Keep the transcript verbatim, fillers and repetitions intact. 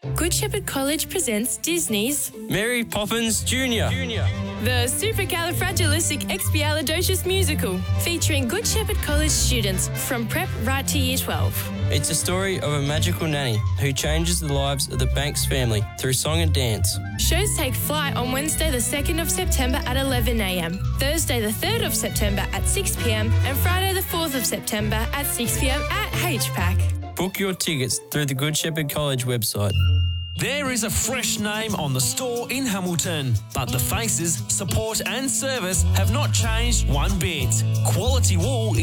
Good Shepherd College presents Disney's Mary Poppins Junior The Supercalifragilisticexpialidocious musical, featuring Good Shepherd College students from prep right to year twelve. It's a story of a magical nanny who changes the lives of the Banks family through song and dance. Shows take flight on Wednesday the second of September at eleven a m, Thursday the third of September at six p m and Friday the fourth of September at six p m at H PAC. Book your tickets through the Good Shepherd College website. There is a fresh name on the store in Hamilton, but the faces, support and service have not changed one bit. Quality Wool